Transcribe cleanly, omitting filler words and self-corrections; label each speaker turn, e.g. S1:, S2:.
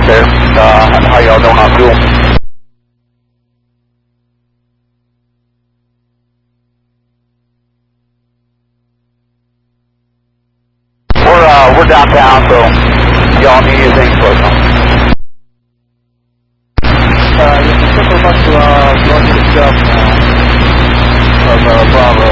S1: out there. How y'all doing on fuel? We're downtown, so y'all need anything for us? You can circle back to north itself now. Bravo.